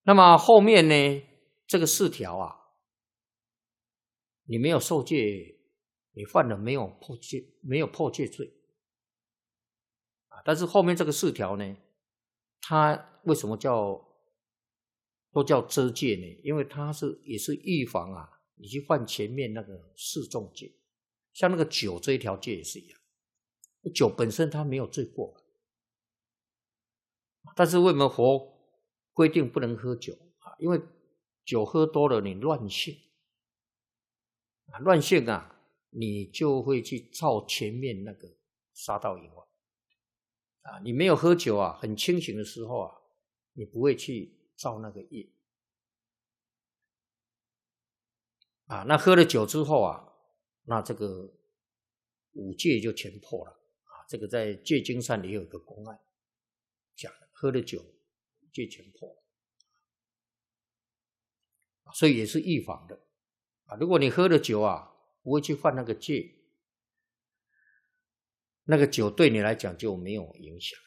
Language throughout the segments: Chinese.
那么后面呢，这个4条啊，你没有受戒，你犯了没有破戒罪啊。但是后面这个4条呢，它为什么都叫遮戒呢？因为它也是预防啊，你去犯前面那个4重戒。像那个酒这一条戒也是一样，酒本身它没有罪过，但是为什么佛规定不能喝酒啊？因为酒喝多了你乱性啊，乱性啊，你就会去造前面那个杀盗淫妄啊。你没有喝酒啊，很清醒的时候啊，你不会去造那个业啊。那喝了酒之后啊，那这个5戒就全破了啊。这个在戒经上也有一个公案讲的，喝了酒5戒全破，所以也是预防的啊。如果你喝了酒啊，不会去犯那个戒，那个酒对你来讲就没有影响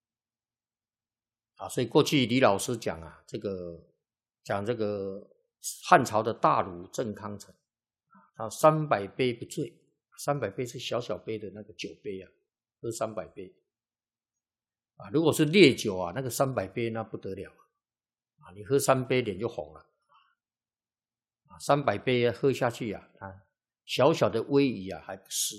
了啊。所以过去李老师讲啊，讲这个汉朝的大儒郑康成他300杯不醉，300杯是小小杯的那个酒杯啊，喝300杯啊。如果是烈酒啊，那个300杯那不得了啊，你喝3杯脸就红了啊。300杯喝下去啊，小小的威仪啊还不是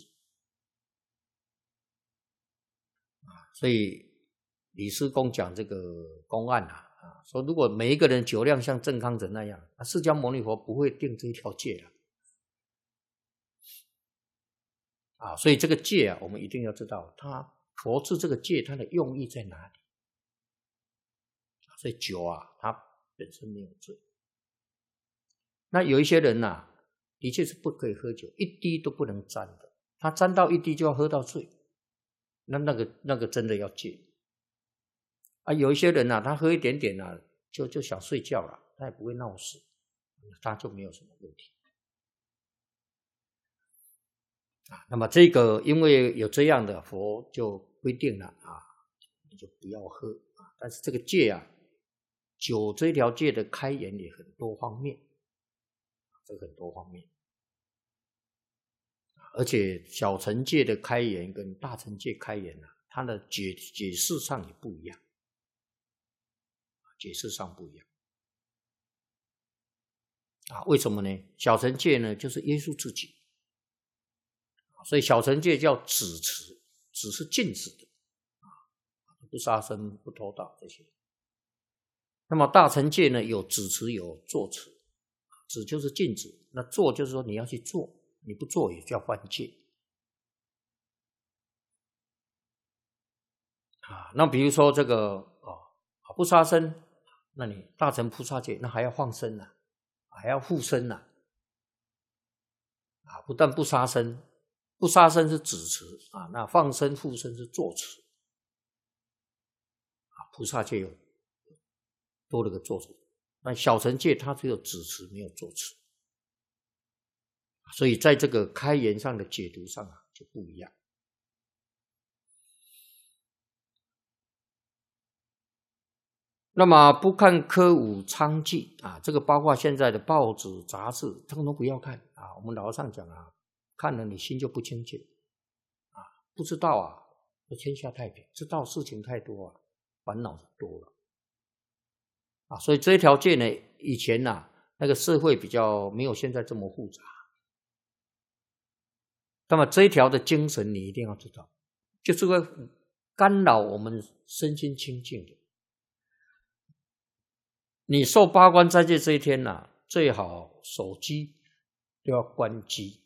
啊。所以李师公讲这个公案啊，说如果每一个人酒量像郑康成那样，释迦牟尼佛不会定这一条戒了啊。所以这个戒啊，我们一定要知道，佛制这个戒，它的用意在哪里？所以酒啊，它本身没有罪。那有一些人啊，的确是不可以喝酒，一滴都不能沾的，他沾到一滴就要喝到醉，那个真的要戒啊。有一些人啊，他喝一点点啊，就想睡觉了，他也不会闹事，他就没有什么问题啊。那么这个因为有这样的，佛就规定了啊，你就不要喝啊。但是这个戒啊，酒这条戒的开源也很多方面，这很多方面，而且小乘戒的开源跟大乘戒开源啊，它的解释上也不一样，解释上不一样啊。为什么呢？小乘戒呢，就是约束自己，所以小乘戒叫止持，止是禁止的啊，不杀生、不偷盗这些。那么大乘戒呢，有止持，有坐持。止就是禁止，那做就是说你要去做，你不做也叫犯戒啊。那比如说这个不杀生，那你大乘菩萨戒，那还要放生啊，还要护生啊。不但不杀生，不杀生是止持啊，那放生护生是坐持啊。菩萨戒有多了个坐持，那小乘戒它只有止持没有坐持，所以在这个开源上的解读上啊就不一样。那么不看歌舞娼妓啊，这个包括现在的报纸杂志通通不要看啊。我们老和尚讲啊，看了你心就不清净啊，不知道啊天下太平，知道事情太多啊，烦恼就多了啊。所以这一条戒呢，以前啊那个社会比较没有现在这么复杂，那么这一条的精神你一定要知道，就是会干扰我们身心清净的。你受八关斋戒这一天啊，最好手机都要关机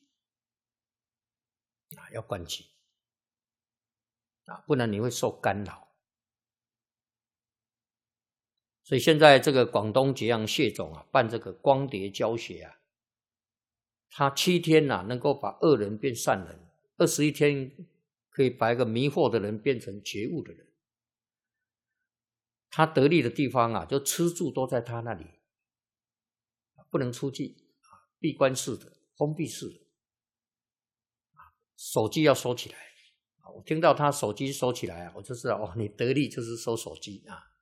啊，要关机啊，不然你会受干扰。所以现在这个广东揭阳谢总啊，办这个光碟教学啊，他7天啊能够把恶人变善人，21天可以把一个迷惑的人变成觉悟的人。他得力的地方啊，就吃住都在他那里，不能出去啊，闭关式的、封闭式的啊，手机要收起来啊。我听到他手机收起来啊，我就知道哦，你得力就是收手机啊。